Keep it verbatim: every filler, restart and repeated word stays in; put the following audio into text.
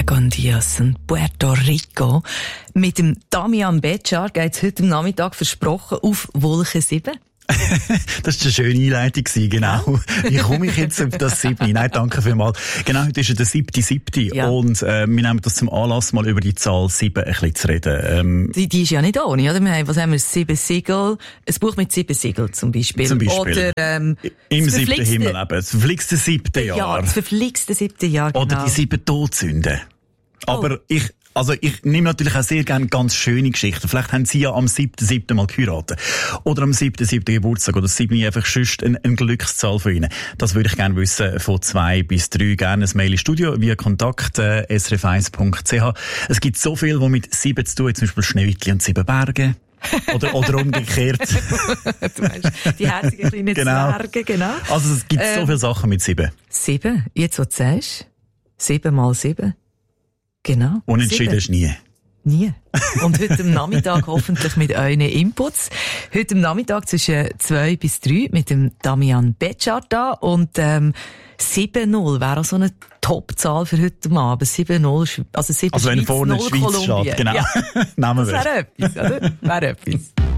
Cameron Diaz und Puerto Rico. Mit dem Damian Betschar geht es heute am Nachmittag versprochen auf Wolke sieben. Das war eine schöne Einleitung, genau. Wie komme ich jetzt auf das siebte? Nein, danke vielmals. Genau, heute ist ja der siebte siebte Ja. Und äh, wir nehmen das zum Anlass, mal über die Zahl sieben ein bisschen zu reden. Ähm, Die, die ist ja nicht ohne, oder? Wir haben, was haben wir? Sieben Siegel. Ein Buch mit sieben Siegeln zum Beispiel. Zum Beispiel. Oder, ähm, Im das siebten verflixte- Himmel eben. Das verflixte siebte Jahr. Ja, das verflixte siebte Jahr, genau. Oder die sieben Todsünden. Aber ich, also ich nehme natürlich auch sehr gerne ganz schöne Geschichten. Vielleicht haben Sie ja am siebten siebten mal geheiratet. Oder am siebten siebten Geburtstag. Oder sieben einfach sonst eine, eine Glückszahl von Ihnen. Das würde ich gerne wissen von zwei bis drei. Gerne ein Mail ins Studio via Kontakt äh, s r f eins punkt c h. Es gibt so viel, was mit sieben zu tun hat. Zum Beispiel Schneewittli und sieben Berge. Oder, oder umgekehrt. Du meinst, die herzigen kleinen Genau. Zwerge, genau. Also es gibt Ähm, so viele Sachen mit sieben. Sieben? Jetzt, was du sagst? Sieben mal sieben? Genau. Unentschieden ist nie. Nie. Und heute am Nachmittag hoffentlich mit euren Inputs. Heute am Nachmittag zwischen zwei bis drei mit dem Damian Betschar da. Und ähm, sieben null wäre auch so eine Top-Zahl für heute Abend. sieben null, also sieben Also wenn Schweiz, vorne null Schweiz Kolumbien. steht, genau. Ja. Nehmen Das wir. wäre etwas, oder? Wäre etwas.